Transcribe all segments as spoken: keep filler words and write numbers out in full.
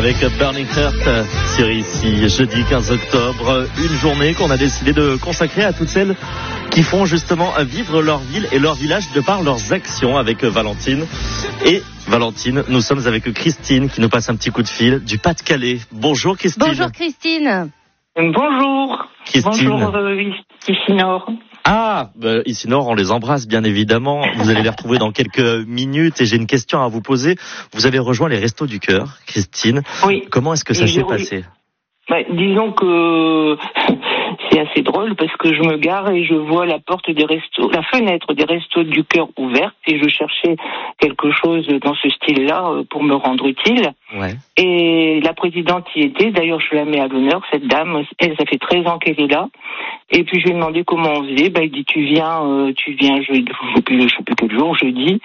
avec Burning Heart sur ici, jeudi quinze octobre, une journée qu'on a décidé de consacrer à toutes celles qui font justement vivre leur ville et leur village de par leurs actions avec Valentine. Et Valentine, nous sommes avec Christine qui nous passe un petit coup de fil du Pas-de-Calais. Bonjour Christine. Bonjour Christine. Bonjour. Christine. Bonjour euh, ici Nord. Ah, bah, ici Nord, on les embrasse bien évidemment. Vous allez les retrouver dans quelques minutes et j'ai une question à vous poser. Vous avez rejoint les Restos du Cœur, Christine. Oui. Comment est-ce que ça et s'est passé? Bah, disons que c'est assez drôle parce que je me gare et je vois la porte des restos, la fenêtre des Restos du Cœur ouverte et je cherchais quelque chose dans ce style-là pour me rendre utile. Ouais. Et la présidente y était, d'ailleurs je la mets à l'honneur, cette dame, elle, ça fait treize ans qu'elle est là. Et puis je lui ai demandé comment on faisait, bah, il dit tu viens, euh, tu viens jeudi, je sais plus, je sais plus quel jour, jeudi.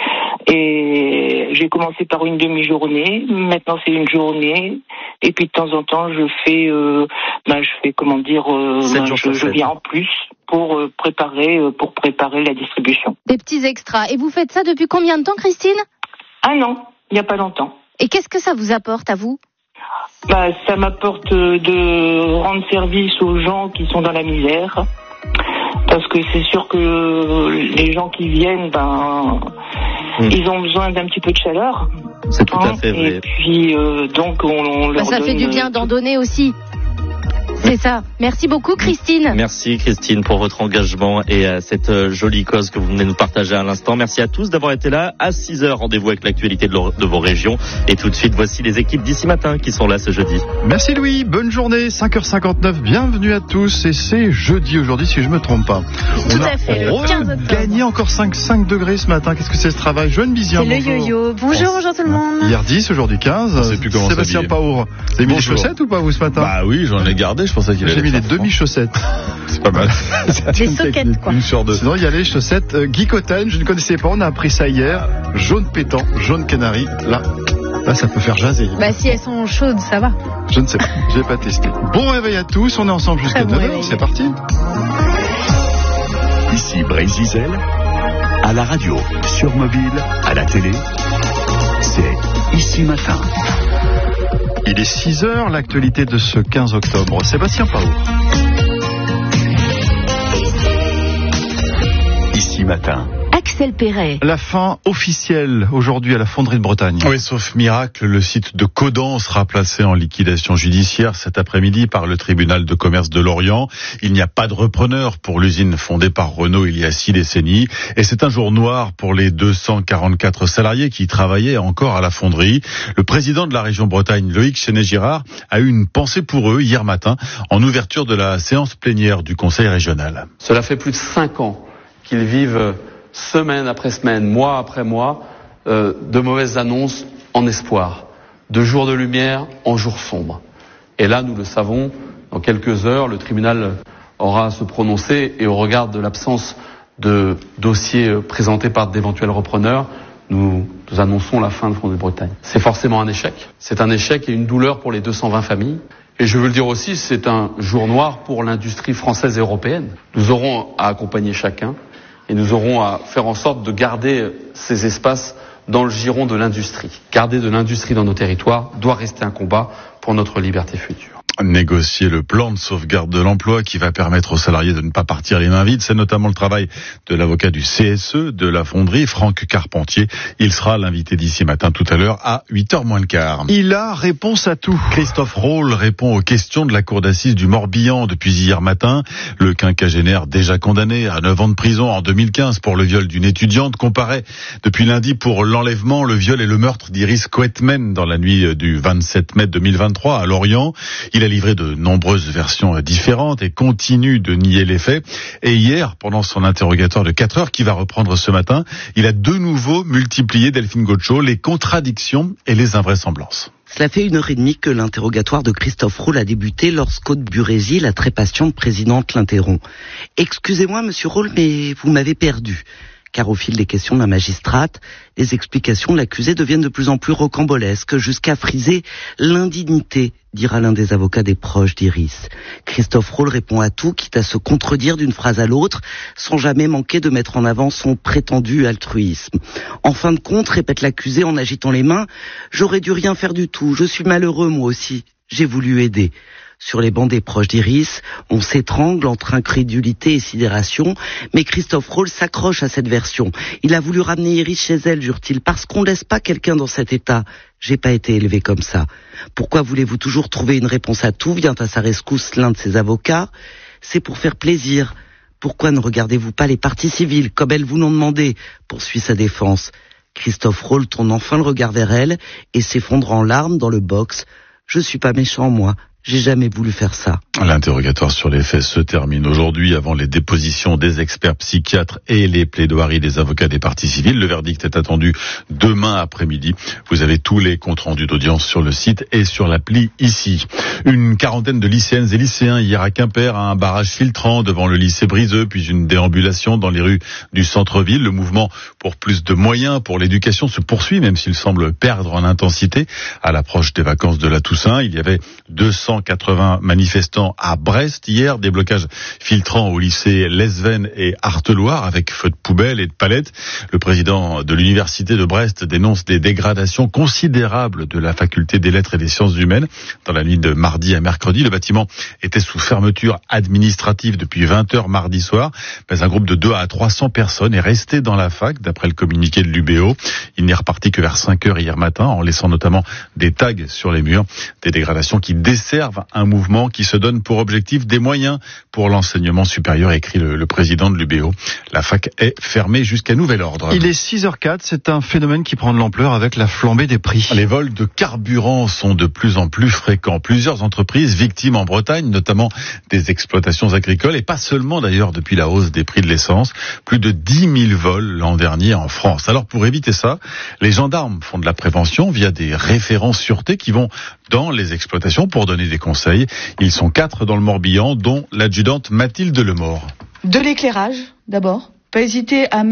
Et j'ai commencé par une demi-journée, maintenant c'est une journée. Et puis de temps en temps je fais, euh, bah, je fais comment dire, euh, bah, je, je viens en plus pour euh, préparer, euh, pour préparer la distribution. Des petits extras. Et vous faites ça depuis combien de temps, Christine? Ah non, il n'y a pas longtemps. Et qu'est-ce que ça vous apporte à vous? Bah, ça m'apporte de rendre service aux gens qui sont dans la misère. Parce que c'est sûr que les gens qui viennent, ben, mmh. ils ont besoin d'un petit peu de chaleur. C'est tout hein, à fait vrai. Et puis, euh, donc, on, on leur bah, ça donne... fait du bien d'en donner aussi. C'est ça. Merci beaucoup, Christine. Merci, Christine, pour votre engagement et euh, cette euh, jolie cause que vous venez nous partager à l'instant. Merci à tous d'avoir été là. À six heures, rendez-vous avec l'actualité de, leur, de vos régions. Et tout de suite, voici les équipes d'ici matin qui sont là ce jeudi. Merci Louis. Bonne journée. cinq heures cinquante-neuf. Bienvenue à tous. Et c'est jeudi aujourd'hui, si je me trompe pas. Tout on à fait. Le quinze octobre. Gagné encore cinq, cinq degrés ce matin. Qu'est-ce que c'est ce travail? Joanne Bizian. C'est le yo-yo. Bonjour, bonjour tout le monde. Hier dix, aujourd'hui quinze. Je sais plus comment Sébastien s'habiller. Paour. Vous avez mis des chaussettes ou pas vous ce matin? Bah oui, j'en ai gardé, je pensais qu'il allait J'ai mis faire des demi-chaussettes. C'est pas mal. Des soquettes, quoi. Une sur deux. Sinon, il y a les chaussettes euh, Guy Cotten, je ne connaissais pas, on a appris ça hier. Jaune pétant, jaune canari. Là, là, ça peut faire jaser. Bah, si elles sont chaudes, ça va. Je ne sais pas, je n'ai pas testé. Bon réveil à tous, on est ensemble jusqu'à Très bon neuf heures, réveil. c'est parti. Ici Brésil, à la radio, sur mobile, à la télé, c'est Ici Matin. Il est six heures, l'actualité de ce quinze octobre. Sébastien Paour. Ici Matin. Axel Perret. La fin officielle aujourd'hui à la Fonderie de Bretagne. Oui, sauf miracle, le site de Caudan sera placé en liquidation judiciaire cet après-midi par le tribunal de commerce de Lorient. Il n'y a pas de repreneur pour l'usine fondée par Renault il y a six décennies. Et c'est un jour noir pour les deux cent quarante-quatre salariés qui travaillaient encore à la fonderie. Le président de la région Bretagne, Loïc Chenet-Girard, a eu une pensée pour eux hier matin en ouverture de la séance plénière du conseil régional. Cela fait plus de cinq ans qu'ils vivent semaine après semaine, mois après mois, euh, de mauvaises annonces en espoir, de jours de lumière en jours sombres. Et là, nous le savons, dans quelques heures, le tribunal aura à se prononcer et au regard de l'absence de dossiers présentés par d'éventuels repreneurs, nous, nous annonçons la fin de Fonderie de Bretagne. C'est forcément un échec. C'est un échec et une douleur pour les deux cent vingt familles. Et je veux le dire aussi, c'est un jour noir pour l'industrie française et européenne. Nous aurons à accompagner chacun. Et nous aurons à faire en sorte de garder ces espaces dans le giron de l'industrie. Garder de l'industrie dans nos territoires doit rester un combat pour notre liberté future. Négocier le plan de sauvegarde de l'emploi qui va permettre aux salariés de ne pas partir les mains vides. C'est notamment le travail de l'avocat du C S E de la fonderie, Franck Carpentier. Il sera l'invité d'ici matin tout à l'heure à huit heures moins le quart. Il a réponse à tout. Christophe Roll répond aux questions de la cour d'assises du Morbihan depuis hier matin. Le quinquagénaire déjà condamné à neuf ans de prison en deux mille quinze pour le viol d'une étudiante comparaît depuis lundi pour l'enlèvement, le viol et le meurtre d'Iris Coetmen dans la nuit du vingt-sept mai deux mille vingt-trois à Lorient. Il a livré de nombreuses versions différentes et continue de nier les faits. Et hier, pendant son interrogatoire de quatre heures qui va reprendre ce matin, il a de nouveau multiplié, Delphine Gaucho, les contradictions et les invraisemblances. Cela fait une heure et demie que l'interrogatoire de Christophe Roll a débuté lorsqu'Aude Burési, la très patiente présidente, l'interrompt. « Excusez-moi, monsieur Roll, mais vous m'avez perdu. car au fil des questions de la magistrate, les explications de l'accusé deviennent de plus en plus rocambolesques, jusqu'à friser l'indignité, dira l'un des avocats des proches d'Iris. Christophe Rolle répond à tout, quitte à se contredire d'une phrase à l'autre, sans jamais manquer de mettre en avant son prétendu altruisme. En fin de compte, répète l'accusé en agitant les mains, « J'aurais dû rien faire du tout, je suis malheureux moi aussi, j'ai voulu aider ». Sur les bancs des proches d'Iris, on s'étrangle entre incrédulité et sidération, mais Christophe Rolle s'accroche à cette version. Il a voulu ramener Iris chez elle, jure-t-il, parce qu'on ne laisse pas quelqu'un dans cet état. J'ai pas été élevé comme ça. Pourquoi voulez-vous toujours trouver une réponse à tout? Vient à sa rescousse l'un de ses avocats. C'est pour faire plaisir. Pourquoi ne regardez-vous pas les parties civiles, comme elles vous l'ont demandé? Poursuit sa défense. Christophe Rolle tourne enfin le regard vers elle et s'effondre en larmes dans le box. Je suis pas méchant, moi. J'ai jamais voulu faire ça. L'interrogatoire sur les faits se termine aujourd'hui avant les dépositions des experts psychiatres et les plaidoiries des avocats des parties civiles. Le verdict est attendu demain après-midi. Vous avez tous les comptes rendus d'audience sur le site et sur l'appli ici. Une quarantaine de lycéennes et lycéens hier à Quimper à un barrage filtrant devant le lycée Briseux, puis une déambulation dans les rues du centre-ville. Le mouvement pour plus de moyens pour l'éducation se poursuit, même s'il semble perdre en intensité à l'approche des vacances de la Toussaint. Il y avait deux cent quatre-vingts manifestants à Brest hier, des blocages filtrants au lycée Lesven et Arteloire avec feux de poubelle et de palettes. Le président de l'université de Brest dénonce des dégradations considérables de la faculté des lettres et des sciences humaines. Dans la nuit de mardi à mercredi, le bâtiment était sous fermeture administrative depuis vingt heures mardi soir, mais un groupe de deux à trois cents personnes est resté dans la fac, d'après le communiqué de l'U B O. Il n'est reparti que vers cinq heures hier matin, en laissant notamment des tags sur les murs, des dégradations qui desservent un mouvement qui se donne pour objectif des moyens pour l'enseignement supérieur, écrit le, le président de l'U B O. La fac est fermée jusqu'à nouvel ordre. Il est six heures zéro quatre, c'est un phénomène qui prend de l'ampleur avec la flambée des prix. Les vols de carburant sont de plus en plus fréquents. Plusieurs entreprises victimes en Bretagne, notamment des exploitations agricoles, et pas seulement d'ailleurs depuis la hausse des prix de l'essence. Plus de dix mille vols l'an dernier en France. Alors pour éviter ça, les gendarmes font de la prévention via des référents sûreté qui vont dans les exploitations pour donner des conseils. Ils sont quatre dans le Morbihan, dont l'adjudante Mathilde Lemort. De l'éclairage, d'abord. Pas hésiter à